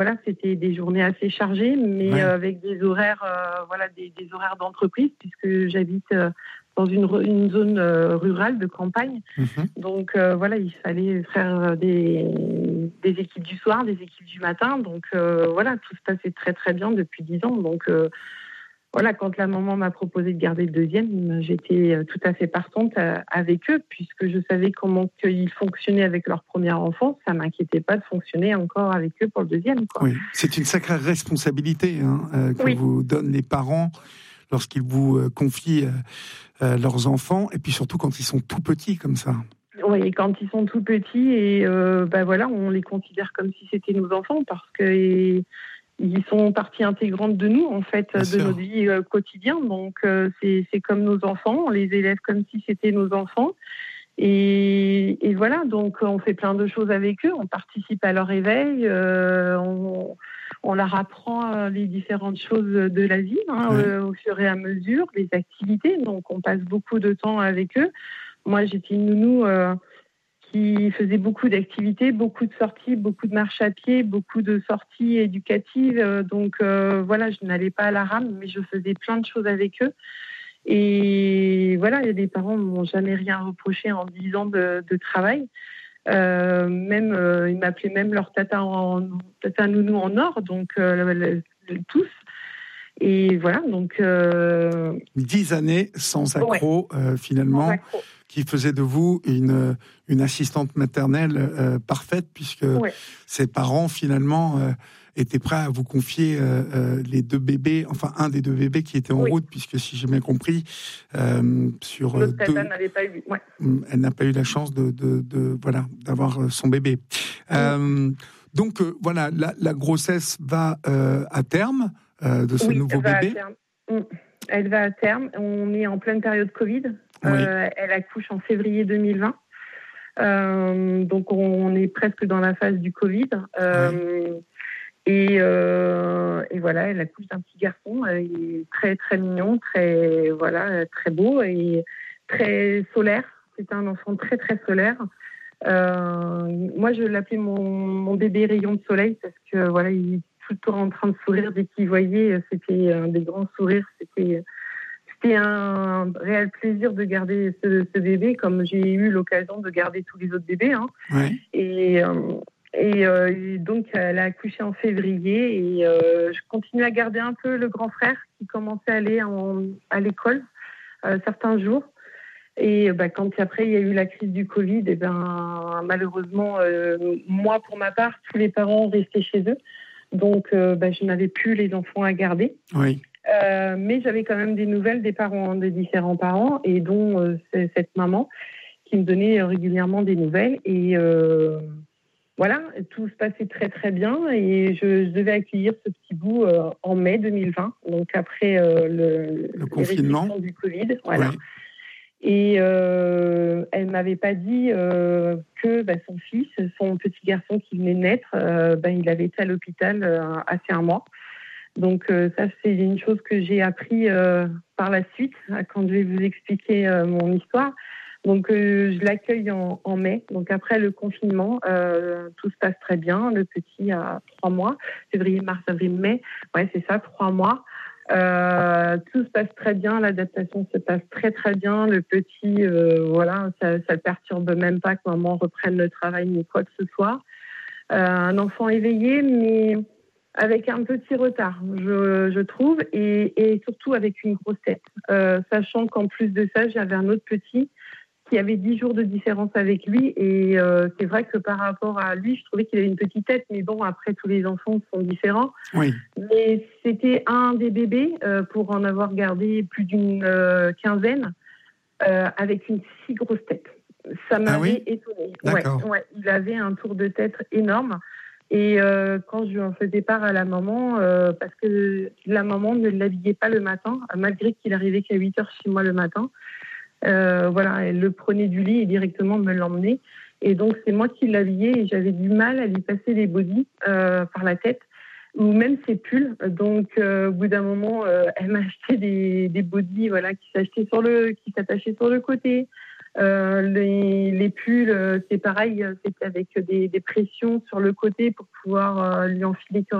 voilà, c'était des journées assez chargées, mais avec des horaires, des horaires d'entreprise, puisque j'habite dans une zone rurale de campagne. Donc il fallait faire des équipes du soir, des équipes du matin. Donc tout se passait très très bien depuis 10 ans. Donc quand la maman m'a proposé de garder le deuxième, j'étais tout à fait partante avec eux, puisque je savais comment ils fonctionnaient avec leur premier enfant. Ça m'inquiétait pas de fonctionner encore avec eux pour le deuxième, quoi. Oui, c'est une sacrée responsabilité que vous donnent les parents lorsqu'ils vous confient leurs enfants, et puis surtout quand ils sont tout petits comme ça. Oui, quand ils sont tout petits, et on les considère comme si c'était nos enfants, parce que ils sont partie intégrante de nous, en fait, de notre vie quotidienne. Donc, c'est comme nos enfants, on les élève comme si c'était nos enfants. Et voilà, donc on fait plein de choses avec eux, on participe à leur éveil, on leur apprend les différentes choses de la vie au fur et à mesure, les activités. Donc, on passe beaucoup de temps avec eux. Moi, j'étais une nounou qui faisait beaucoup d'activités, beaucoup de sorties, beaucoup de marches à pied, beaucoup de sorties éducatives. Donc, je n'allais pas à la rame, mais je faisais plein de choses avec eux. Et voilà, les parents ne m'ont jamais rien reproché en 10 ans de travail. Ils m'appelaient même leur tata nounou en or, donc tous. Et voilà, donc 10 années sans accroc, finalement, sans accroc, qui faisait de vous une assistante maternelle parfaite, puisque ses parents, finalement, étaient prêts à vous confier les deux bébés, enfin un des deux bébés qui était en route, puisque si j'ai bien compris, sur notre tata n'avait pas eu. Elle n'a pas eu la chance d'avoir son bébé. Donc la grossesse va à terme de ce nouveau bébé. Elle va à terme. On est en pleine période Covid. Elle accouche en février 2020. Donc on est presque dans la phase du Covid. Et voilà, elle accouche d'un petit garçon. Il est très très mignon, très beau et très solaire. C'est un enfant très très solaire. Moi, je l'appelais mon bébé rayon de soleil, parce que il est tout le temps en train de sourire dès qu'il voyait. C'était des grands sourires. C'était un réel plaisir de garder ce bébé, comme j'ai eu l'occasion de garder tous les autres bébés. Et donc, elle a accouché en février, et je continue à garder un peu le grand frère qui commençait à aller à l'école certains jours. Et quand après il y a eu la crise du Covid, malheureusement, moi pour ma part, tous les parents restaient chez eux. Donc je n'avais plus les enfants à garder. Mais j'avais quand même des nouvelles des parents, des différents parents, et dont cette maman qui me donnait régulièrement des nouvelles. Et tout se passait très très bien, et je devais accueillir ce petit bout en mai 2020, donc après le confinement du Covid. Et elle m'avait pas dit que son fils, son petit garçon qui venait de naître, il avait été à l'hôpital assez un mois. Donc ça, c'est une chose que j'ai appris par la suite, quand je vais vous expliquer mon histoire. Donc je l'accueille en mai, donc après le confinement. Tout se passe très bien. Le petit a 3 mois, février, mars, avril, mai. C'est ça, 3 mois. Tout se passe très bien, l'adaptation se passe très très bien. Le petit, ça ne perturbe même pas que maman reprenne le travail ni quoi que ce soit. Un enfant éveillé, mais avec un petit retard, je trouve, et surtout avec une grosse tête. Sachant qu'en plus de ça, j'avais un autre petit qui avait 10 jours de différence avec lui, et c'est vrai que par rapport à lui, je trouvais qu'il avait une petite tête, mais bon, après, tous les enfants sont différents. Mais c'était un des bébés, pour en avoir gardé plus d'une quinzaine, avec une si grosse tête. Ça m'avait étonnée. Il avait un tour de tête énorme. Et quand je lui en faisais part à la maman, parce que la maman ne l'habillait pas le matin, malgré qu'il arrivait qu'à 8h chez moi le matin, elle le prenait du lit et directement me l'emmenait. Et donc, c'est moi qui l'habillais, et j'avais du mal à lui passer les bodys par la tête, ou même ses pulls. Donc, au bout d'un moment, elle m'a acheté des bodys qui s'attachaient sur le côté, Les pulls, c'est pareil, c'était avec des pressions sur le côté pour pouvoir lui enfiler